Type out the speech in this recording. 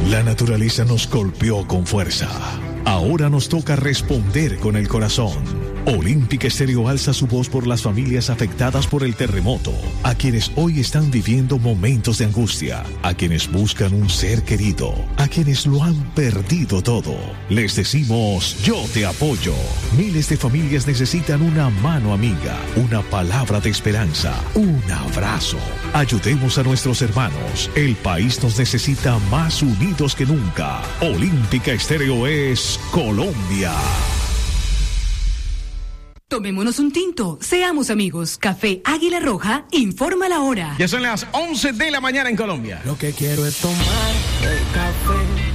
La naturaleza nos golpeó con fuerza. Ahora nos toca responder con el corazón. Olímpica Estéreo alza su voz por las familias afectadas por el terremoto, a quienes hoy están viviendo momentos de angustia, a quienes buscan un ser querido, a quienes lo han perdido todo. Les decimos, yo te apoyo. Miles de familias necesitan una mano amiga, una palabra de esperanza, un abrazo. Ayudemos a nuestros hermanos. El país nos necesita más unidos que nunca. Olímpica Estéreo es Colombia. Tomémonos un tinto, seamos amigos. Café Águila Roja informa la hora. Ya son las 11 de la mañana en Colombia. Lo que quiero es tomar el café